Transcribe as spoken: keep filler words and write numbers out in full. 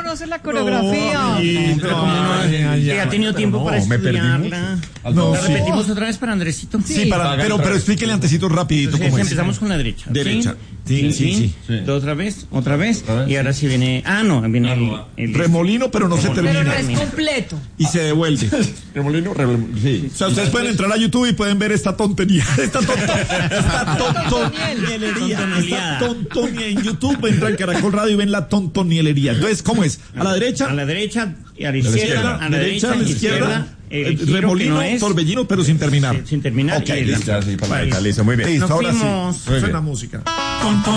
conoce la coreografía. No, sí, pero como no, ay, ay, que ha tenido tiempo no, para me perdí estudiarla. No, ¿La sí. repetimos otra vez para Andresito? Sí, para, pero, pero explíquele antecito rapidito Entonces, cómo es. empezamos con la derecha. Derecha. Sí, sí, sí. sí. Otra vez, otra vez. Y ahora sí viene. Ah, no, viene el, el- Remolino, pero no se Pero no termina. es completo. Y se devuelve. Remolino, remolino, sí. O sea, ustedes pueden entrar a YouTube y pueden ver esta tontería. Esta tontería. Esta tontonielería. Esta tontonía en YouTube. Entran en Caracol Radio y ven la tontonielería. Entonces, ¿cómo es? A la derecha. A la derecha y a la izquierda. A la derecha, a la izquierda. el giro Remolino, que no es, torbellino, pero sin terminar. sin terminar. Ok, y el- listo. Ya, sí, para la derecha, listo, muy bien. Listo, Nos ahora fuimos. sí. Suena música.